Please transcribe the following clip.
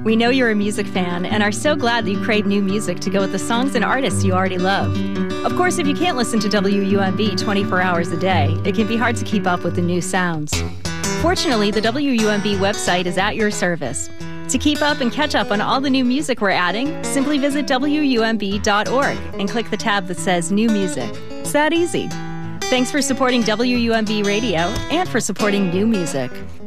We know you're a music fan and are so glad that you crave new music to go with the songs and artists you already love. Of course, if you can't listen to WUMB 24 hours a day, it can be hard to keep up with the new sounds. Fortunately, the WUMB website is at your service. To keep up and catch up on all the new music we're adding, simply visit WUMB.org and click the tab that says New Music. It's that easy. Thanks for supporting WUMB Radio and for supporting new music.